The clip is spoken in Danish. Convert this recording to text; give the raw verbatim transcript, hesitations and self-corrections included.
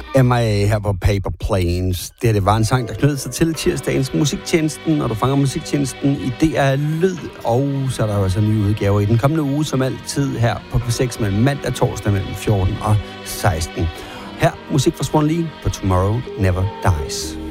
M I A her på Paper Planes. Det, det var en sang, der knød sig til tirsdagens musiktjenesten, og du fanger musiktjenesten i D R Lyd, og så er der jo altså nye udgaver i den kommende uge, som altid her på P seks mellem mandag og torsdag mellem fjorten og seksten. Her musik fra Swan Lee på Tomorrow Never Dies.